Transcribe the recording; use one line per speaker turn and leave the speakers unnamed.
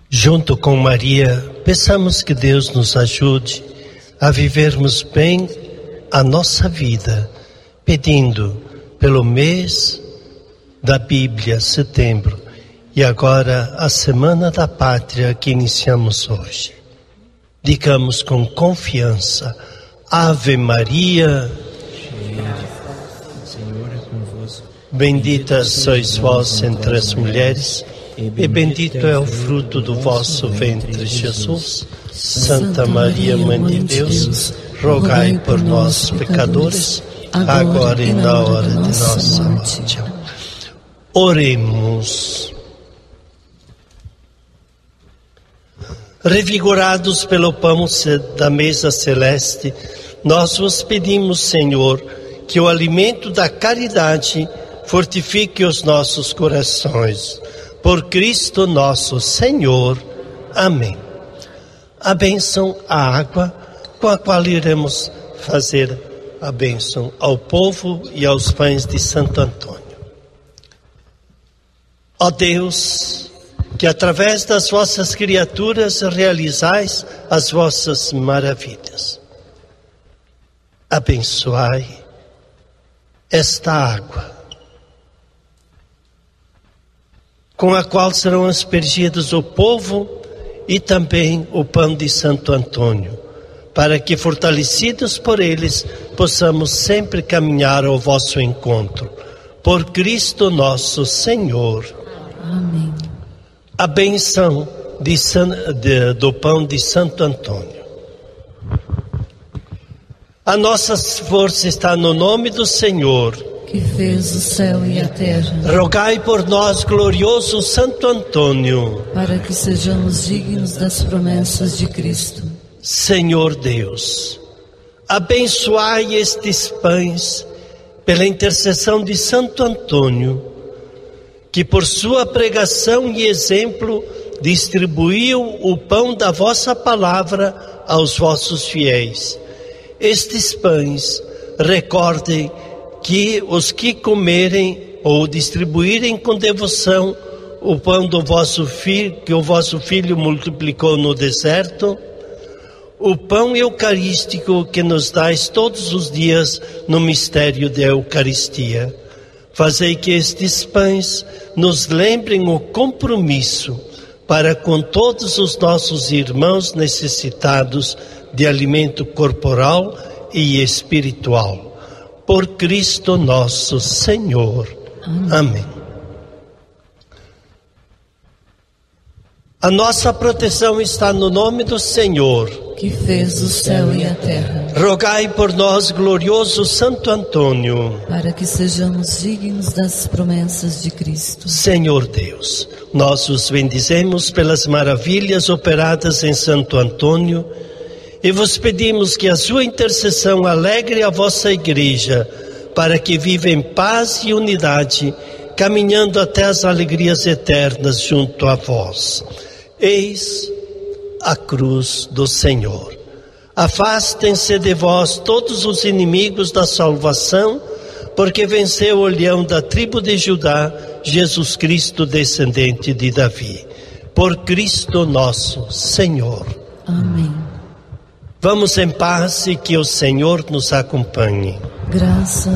Junto com Maria, peçamos que Deus nos ajude a vivermos bem a nossa vida, pedindo pelo mês da Bíblia, setembro, e agora a Semana da Pátria que iniciamos hoje. Digamos com confiança: Ave Maria,
Senhor é convosco.
bendita sois vós entre as mulheres, e bendito é o fruto do vosso ventre, Jesus. Santa Maria, Mãe de Deus, rogai por nós, pecadores, agora e na hora de nossa morte. Oremos. Revigorados pelo pão da mesa celeste, nós vos pedimos, Senhor, que o alimento da caridade fortifique os nossos corações. Por Cristo nosso Senhor. Amém. A bênção, a água, com a qual iremos fazer a bênção ao povo e aos pães de Santo Antônio. Ó Deus, que através das vossas criaturas realizais as vossas maravilhas, abençoai esta água, com a qual serão aspergidos o povo e também o pão de Santo Antônio, para que, fortalecidos por eles, possamos sempre caminhar ao vosso encontro. Por Cristo nosso Senhor.
Amém.
A bênção do pão de Santo Antônio. A nossa força está no nome do Senhor,
que fez o céu e a terra.
Rogai por nós, glorioso Santo Antônio,
para que sejamos dignos das promessas de Cristo.
Senhor Deus, abençoai estes pães pela intercessão de Santo Antônio, que por sua pregação e exemplo distribuiu o pão da vossa palavra aos vossos fiéis. Estes pães recordem que os que comerem ou distribuírem com devoção o pão do vosso filho, que o vosso filho multiplicou no deserto, o pão eucarístico que nos dais todos os dias no mistério da Eucaristia. Fazei que estes pães nos lembrem o compromisso para com todos os nossos irmãos necessitados de alimento corporal e espiritual. Por Cristo nosso Senhor. Amém. A nossa proteção está no nome do Senhor,
que fez o céu e a terra.
Rogai por nós, glorioso Santo Antônio,
para que sejamos dignos das promessas de Cristo.
Senhor Deus, nós os bendizemos pelas maravilhas operadas em Santo Antônio e vos pedimos que a sua intercessão alegre a vossa igreja, para que viva em paz e unidade, caminhando até as alegrias eternas junto a vós. Eis a cruz do Senhor. Afastem-se de vós todos os inimigos da salvação, porque venceu o leão da tribo de Judá, Jesus Cristo, descendente de Davi. Por Cristo nosso Senhor.
Amém.
Vamos em paz e que o Senhor nos acompanhe.
Graças